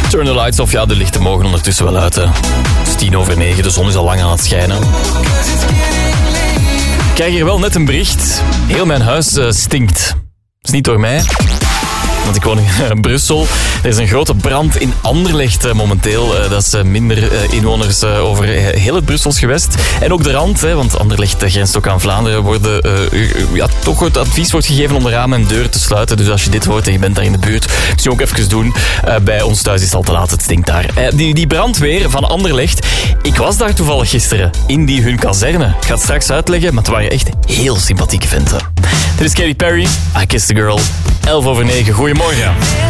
Turn the lights off. Ja, de lichten mogen ondertussen wel uit. Hè. Het is 9:10, de zon is al lang aan het schijnen. Ik krijg hier wel net een bericht. Heel mijn huis stinkt. Dat is niet door mij. Want ik woon in Brussel. Er is een grote brand in Anderlecht momenteel. Dat is minder inwoners over heel het Brussels gewest. En ook de rand, want Anderlecht grenst ook aan Vlaanderen, worden toch het advies wordt gegeven om de ramen en deuren te sluiten. Dus als je dit hoort en je bent daar in de buurt, misschien ook even doen. Bij ons thuis is het al te laat, het stinkt daar. Die brandweer van Anderlecht, ik was daar toevallig gisteren in hun kazerne. Ik ga het straks uitleggen, maar het waren echt heel sympathieke venten. Dit is Katy Perry, I Kissed a Girl. 11:11. Goedemorgen.